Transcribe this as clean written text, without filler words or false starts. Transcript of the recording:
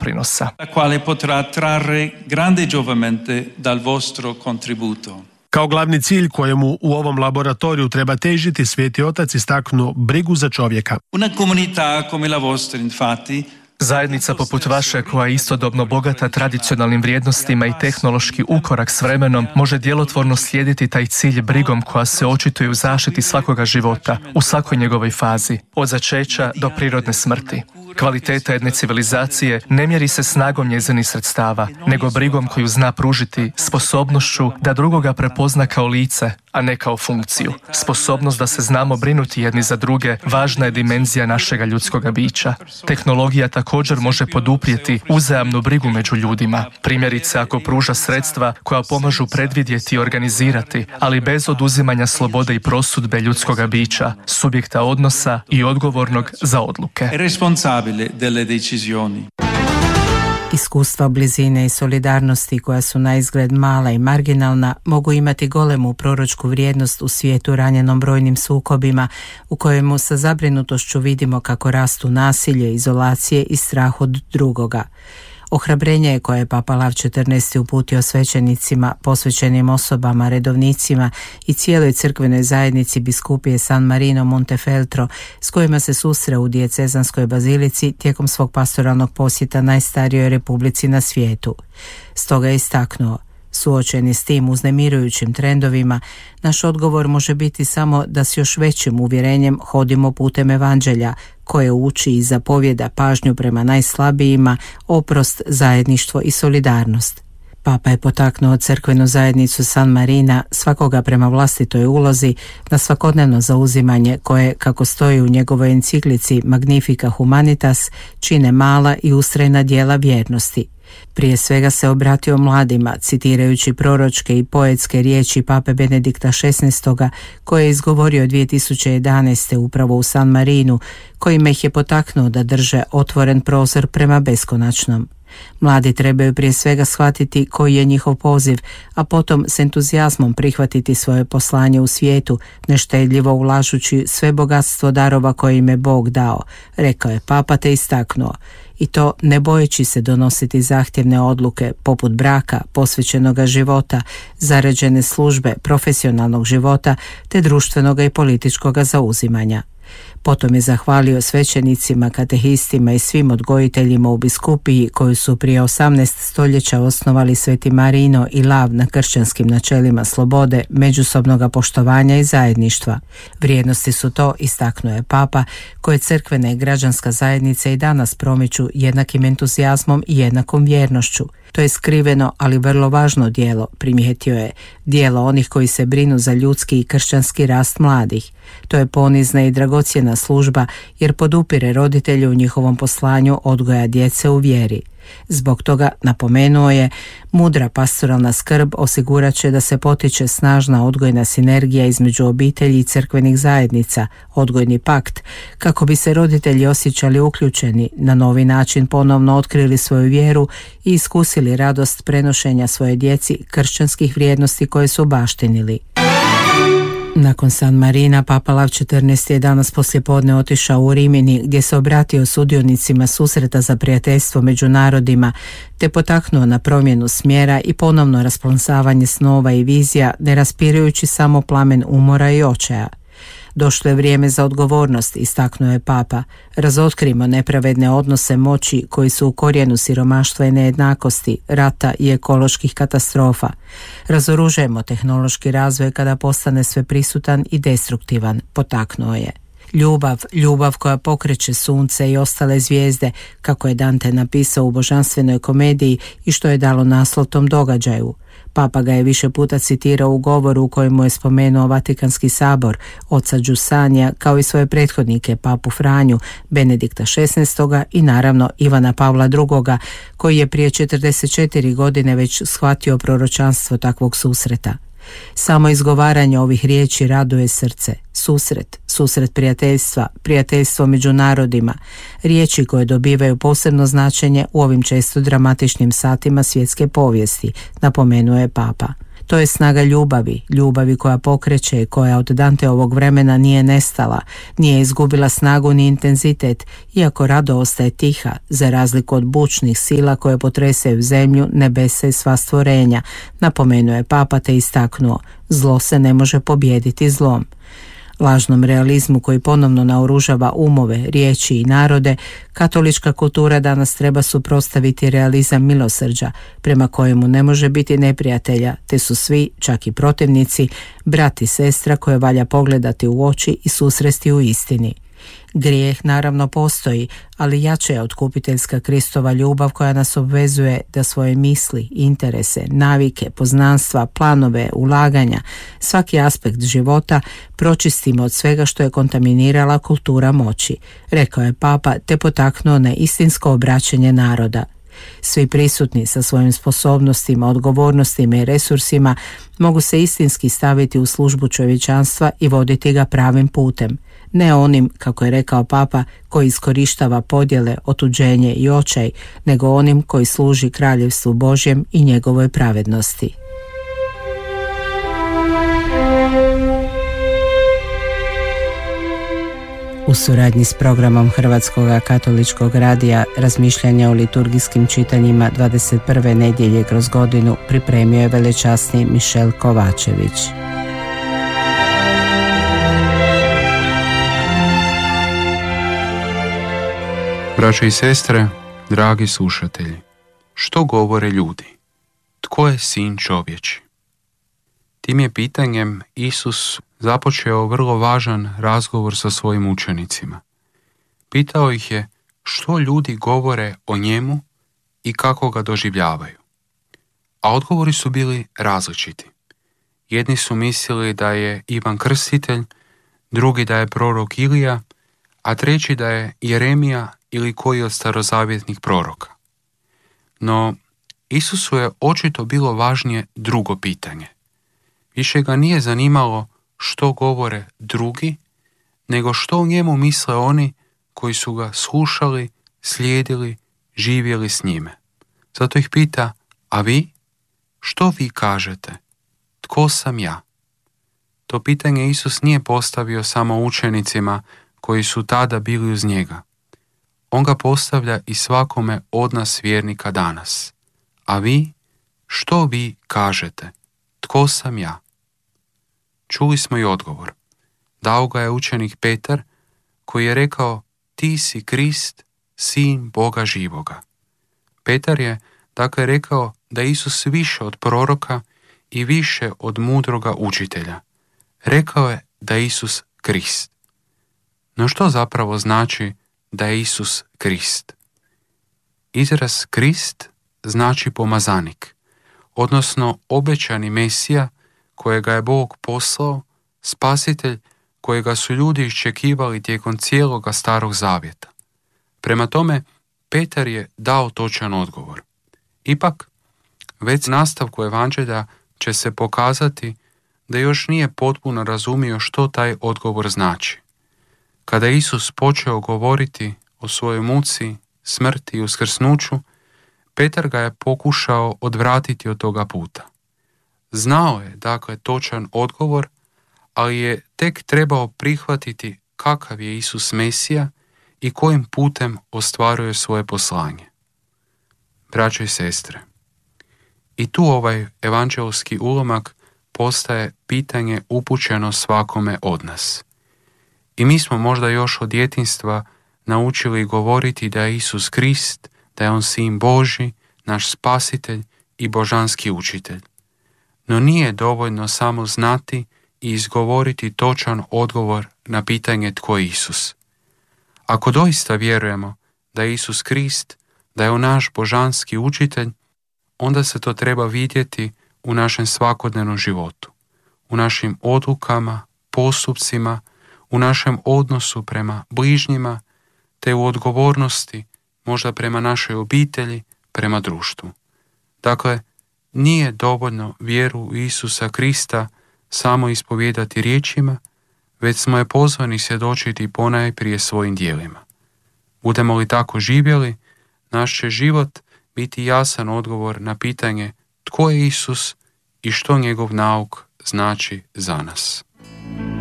doprinosa. Quale potrà trarre grande giovamento dal vostro contributo. Kao glavni cilj kojemu u ovom laboratoriju treba težiti, Sveti Otac istaknuo brigu za čovjeka. Una comunità come la vostra, infatti, zajednica poput vaše, koja je istodobno bogata tradicionalnim vrijednostima i tehnološki ukorak s vremenom, može djelotvorno slijediti taj cilj brigom koja se očituje u zaštiti svakoga života, u svakoj njegovoj fazi, od začeća do prirodne smrti. Kvaliteta jedne civilizacije ne mjeri se snagom njezinih sredstava, nego brigom koju zna pružiti, sposobnošću da drugoga prepozna kao lice, a ne kao funkciju. Sposobnost da se znamo brinuti jedni za druge važna je dimenzija našega ljudskoga bića. Tehnologija također može poduprijeti uzajamnu brigu među ljudima. Primjerice, ako pruža sredstva koja pomažu predvidjeti i organizirati, ali bez oduzimanja slobode i prosudbe ljudskoga bića, subjekta odnosa i odgovornog za odluke. delle decisioni. Iskustva blizine i solidarnosti, koja su naizgled mala i marginalna, mogu imati golemu proročku vrijednost u svijetu ranjenom brojnim sukobima, u kojemu sa zabrinutošću vidimo kako rastu nasilje, izolacije i strah od drugoga. Ohrabrenje je koje je Papa Lav XIV uputio svećenicima, posvećenim osobama, redovnicima i cijeloj crkvenoj zajednici biskupije San Marino Montefeltro, s kojima se susreo u dijecezanskoj bazilici tijekom svog pastoralnog posjeta najstarijoj republici na svijetu. Stoga je istaknuo: suočeni s tim uznemirujućim trendovima, naš odgovor može biti samo da s još većim uvjerenjem hodimo putem evanđelja, koje uči i zapovjeda pažnju prema najslabijima, oprost, zajedništvo i solidarnost. Papa je potaknuo crkvenu zajednicu San Marina, svakoga prema vlastitoj ulozi, na svakodnevno zauzimanje koje, kako stoji u njegovoj enciklici Magnifica Humanitas, čine mala i ustrajna djela vjernosti. Prije svega se obratio mladima, citirajući proročke i poetske riječi Pape Benedikta XVI, koje je izgovorio 2011. upravo u San Marinu, kojima ih je potaknuo da drže otvoren prozor prema beskonačnom. Mladi trebaju prije svega shvatiti koji je njihov poziv, a potom s entuzijazmom prihvatiti svoje poslanje u svijetu, neštedljivo ulažući sve bogatstvo darova koje im je Bog dao, rekao je Papa te istaknuo. I to ne bojeći se donositi zahtjevne odluke poput braka, posvećenoga života, zaređene službe, profesionalnog života te društvenoga i političkoga zauzimanja. Potom je zahvalio svećenicima, katehistima i svim odgojiteljima u biskupiji koji su prije 18 stoljeća osnovali Sveti Marino i Lav na kršćanskim načelima slobode, međusobnog poštovanja i zajedništva. Vrijednosti su to, istaknuo je Papa, koje crkvena i građanska zajednica i danas promiču jednakim entuzijazmom i jednakom vjernošću. To je skriveno, ali vrlo važno djelo, primijetio je, djelo onih koji se brinu za ljudski i kršćanski rast mladih. To je ponizna i dragocjena služba jer podupire roditelje u njihovom poslanju odgoja djece u vjeri. Zbog toga, napomenuo je, mudra pastoralna skrb osigurat će da se potiče snažna odgojna sinergija između obitelji i crkvenih zajednica, odgojni pakt, kako bi se roditelji osjećali uključeni, na novi način ponovno otkrili svoju vjeru i iskusili radost prenošenja svoje djeci kršćanskih vrijednosti koje su baštinili. Nakon San Marina, Papa Lav XIV je danas poslijepodne otišao u Rimini, gdje se obratio sudionicima susreta za prijateljstvo među narodima, te potaknuo na promjenu smjera i ponovno rasplonsavanje snova i vizija, ne raspirujući samo plamen umora i očaja. Došlo je vrijeme za odgovornost, istaknuo je Papa. Razotkrimo nepravedne odnose moći koji su u korijenu siromaštva i nejednakosti, rata i ekoloških katastrofa. Razoružajmo tehnološki razvoj kada postane sveprisutan i destruktivan, potaknuo je. Ljubav koja pokreće sunce i ostale zvijezde, kako je Dante napisao u Božanstvenoj komediji i što je dalo naslov tom događaju. Papa ga je više puta citirao u govoru u kojemu je spomenuo Vatikanski sabor, oca Giussanija, kao i svoje prethodnike, Papu Franju, Benedikta XVI i naravno Ivana Pavla II, koji je prije 44 godine već shvatio proročanstvo takvog susreta. Samo izgovaranje ovih riječi raduje srce. Susret prijateljstva, prijateljstvo među narodima, riječi koje dobivaju posebno značenje u ovim često dramatičnim satima svjetske povijesti, napomenuo je Papa. To je snaga ljubavi, ljubavi koja pokreće, koja od Danteovog vremena nije nestala, nije izgubila snagu ni intenzitet, iako rado ostaje tiha, za razliku od bučnih sila koje potresaju zemlju, nebesa i sva stvorenja, napomenuo je papa te istaknuo, zlo se ne može pobijediti zlom. Lažnom realizmu koji ponovno naoružava umove, riječi i narode, katolička kultura danas treba suprotstaviti realizam milosrđa, prema kojemu ne može biti neprijatelja, te su svi, čak i protivnici, brat i sestra koje valja pogledati u oči i susresti u istini. Grijeh naravno postoji, ali jače je otkupiteljska Kristova ljubav koja nas obvezuje da svoje misli, interese, navike, poznanstva, planove, ulaganja, svaki aspekt života pročistimo od svega što je kontaminirala kultura moći, rekao je papa te potaknuo na istinsko obraćanje naroda. Svi prisutni sa svojim sposobnostima, odgovornostima i resursima mogu se istinski staviti u službu čovječanstva i voditi ga pravim putem. Ne onim, kako je rekao papa, koji iskorištava podjele, otuđenje i očaj, nego onim koji služi kraljevstvu Božjem i njegovoj pravednosti. U suradnji s programom Hrvatskog katoličkog radija razmišljanja o liturgijskim čitanjima 21. nedjelje kroz godinu pripremio je velečasni Mišel Kovačević. Braćo i sestre, dragi slušatelji, što govore ljudi? Tko je sin čovječi? Tim je pitanjem Isus započeo vrlo važan razgovor sa svojim učenicima. Pitao ih je što ljudi govore o njemu i kako ga doživljavaju. A odgovori su bili različiti. Jedni su mislili da je Ivan Krstitelj, drugi da je prorok Ilija, a treći da je Jeremija ili koji od starozavjetnih proroka. No, Isusu je očito bilo važnije drugo pitanje. Više ga nije zanimalo što govore drugi, nego što o njemu misle oni koji su ga slušali, slijedili, živjeli s njime. Zato ih pita, a vi? Što vi kažete? Tko sam ja? To pitanje Isus nije postavio samo učenicima koji su tada bili uz njega. On ga postavlja i svakome od nas vjernika danas. A vi? Što vi kažete? Tko sam ja? Čuli smo i odgovor. Dao ga je učenik Petar, koji je rekao, ti si Krist, sin Boga živoga. Petar je dakle rekao da je Isus više od proroka i više od mudroga učitelja. Rekao je da je Isus Krist. No što zapravo znači da je Isus Krist? Izraz Krist znači pomazanik, odnosno obećani Mesija kojega je Bog poslao, spasitelj kojega su ljudi iščekivali tijekom cijeloga Starog Zavjeta. Prema tome, Petar je dao točan odgovor. Ipak, već nastavku evanđelja će se pokazati da još nije potpuno razumio što taj odgovor znači. Kada je Isus počeo govoriti o svojoj muci, smrti i uskrsnuću, Petar ga je pokušao odvratiti od toga puta. Znao je, dakle, točan odgovor, ali je tek trebao prihvatiti kakav je Isus Mesija i kojim putem ostvaruje svoje poslanje. Braćo i sestre, i tu ovaj evanđelski ulomak postaje pitanje upućeno svakome od nas. I mi smo možda još od djetinjstva naučili govoriti da je Isus Krist, da je on sin Božji, naš spasitelj i božanski učitelj. No nije dovoljno samo znati i izgovoriti točan odgovor na pitanje tko je Isus. Ako doista vjerujemo da je Isus Krist, da je on naš božanski učitelj, onda se to treba vidjeti u našem svakodnevnom životu, u našim odlukama, postupcima, u našem odnosu prema bližnjima, te u odgovornosti možda prema našoj obitelji, prema društvu. Dakle, nije dovoljno vjeru u Isusa Krista samo ispovijedati riječima, već smo je pozvani svjedočiti ponajprije svojim djelima. Budemo li tako živjeli, naš će život biti jasan odgovor na pitanje tko je Isus i što njegov nauk znači za nas.